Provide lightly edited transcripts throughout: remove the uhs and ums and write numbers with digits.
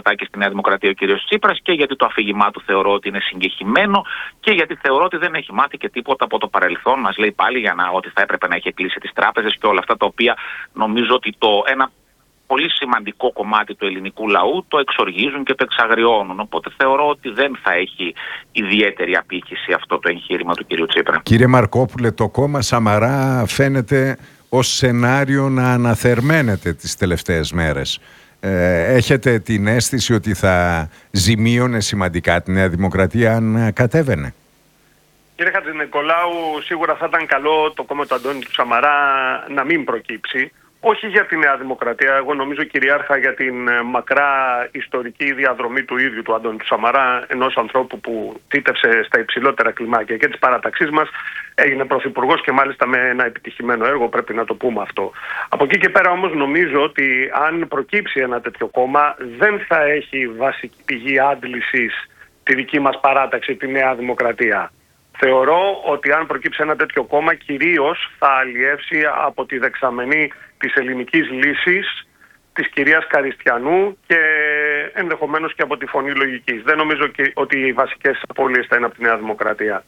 Μητσοτάκη στη Νέα Δημοκρατία ο κ. Τσίπρας, και γιατί το αφήγημά του θεωρώ ότι είναι συγκεχημένο, και γιατί θεωρώ ότι δεν έχει μάθει και τίποτα από το παρελθόν. Μας λέει πάλι ότι θα έπρεπε να έχει κλείσει τις τράπεζες και όλα αυτά τα οποία νομίζω ότι ένα πολύ σημαντικό κομμάτι του ελληνικού λαού το εξοργίζουν και το εξαγριώνουν. Οπότε θεωρώ ότι δεν θα έχει ιδιαίτερη απήχηση αυτό το εγχείρημα του κ. Τσίπρα. Κύριε Μαρκόπουλε, το κόμμα Σαμαρά φαίνεται ως σενάριο να αναθερμαίνεται τις τελευταίες μέρες. Έχετε την αίσθηση ότι θα ζημίωνε σημαντικά τη Νέα Δημοκρατία αν κατέβαινε? Κύριε Χατζηνικολάου, σίγουρα θα ήταν καλό το κόμμα του Αντώνη του Σαμαρά να μην προκύψει. Όχι για τη Νέα Δημοκρατία, εγώ νομίζω κυρίαρχα για την μακρά ιστορική διαδρομή του ίδιου του Αντώνη του Σαμαρά, ενός ανθρώπου που τίτευσε στα υψηλότερα κλιμάκια και της παράταξής μας, έγινε πρωθυπουργός και μάλιστα με ένα επιτυχημένο έργο, πρέπει να το πούμε αυτό. Από εκεί και πέρα όμως νομίζω ότι αν προκύψει ένα τέτοιο κόμμα δεν θα έχει βασική πηγή άντλησης τη δική μας παράταξη, τη Νέα Δημοκρατία. Θεωρώ ότι αν προκύψει ένα τέτοιο κόμμα κυρίως θα αλλιεύσει από τη δεξαμενή της ελληνικής λύσης, της κυρίας Καριστιανού και ενδεχομένως και από τη Φωνή Λογικής. Δεν νομίζω ότι οι βασικές απώλειες θα είναι από τη Νέα Δημοκρατία.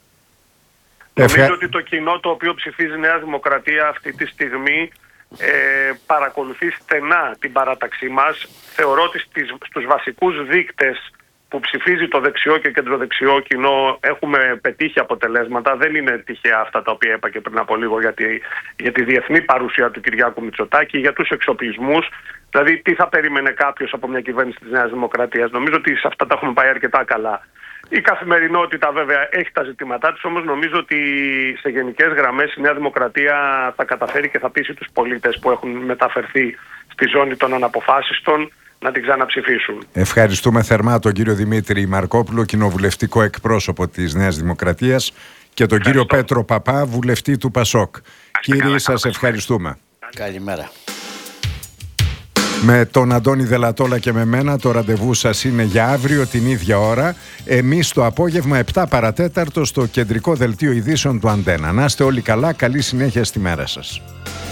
Νομίζω ότι το κοινό το οποίο ψηφίζει Νέα Δημοκρατία αυτή τη στιγμή παρακολουθεί στενά την παράταξή μας. Θεωρώ ότι στους βασικούς δείκτες που ψηφίζει το δεξιό και κεντροδεξιό κοινό έχουμε πετύχει αποτελέσματα. Δεν είναι τυχαία αυτά τα οποία είπα και πριν από λίγο για τη διεθνή παρουσία του Κυριάκου Μητσοτάκη, για τους εξοπλισμούς. Δηλαδή, τι θα περίμενε κάποιος από μια κυβέρνηση της Νέας Δημοκρατίας? Νομίζω ότι σε αυτά τα έχουμε πάει αρκετά καλά. Η καθημερινότητα βέβαια έχει τα ζητήματά της, όμως νομίζω ότι σε γενικές γραμμές η Νέα Δημοκρατία θα καταφέρει και θα πείσει τους πολίτες που έχουν μεταφερθεί στη ζώνη των αναποφάσιστων να την ξαναψηφίσουν. Ευχαριστούμε θερμά τον κύριο Δημήτρη Μαρκόπουλο, κοινοβουλευτικό εκπρόσωπο της Νέας Δημοκρατίας, και τον κύριο Πέτρο Παπά, βουλευτή του ΠΑΣΟΚ. Κύριοι, σας ευχαριστούμε. Καλημέρα. Με τον Αντώνη Δελατόλα και με μένα το ραντεβού σας είναι για αύριο την ίδια ώρα. Εμείς το απόγευμα 7 παρατέταρτο στο κεντρικό δελτίο ειδήσεων του Αντένα. Να είστε όλοι καλά, καλή συνέχεια στη μέρα σας.